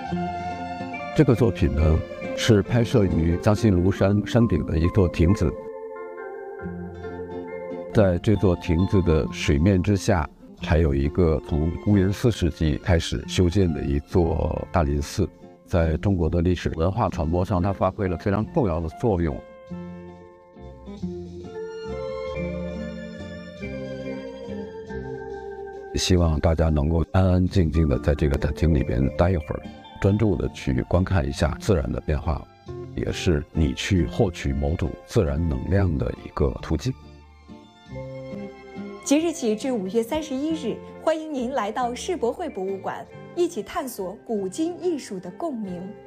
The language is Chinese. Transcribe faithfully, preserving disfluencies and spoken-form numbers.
这个作品呢，是拍摄于江西庐山山顶的一座亭子。在这座亭子的水面之下，还有一个从公元四世纪开始修建的一座大林寺。在中国的历史文化传播上，它发挥了非常重要的作用。希望大家能够安安静静的在这个大厅里边待一会儿，专注的去观看一下自然的变化，也是你去获取某种自然能量的一个途径。 即日起至五月三十一日，欢迎您来到世博会博物馆，一起探索古今艺术的共鸣。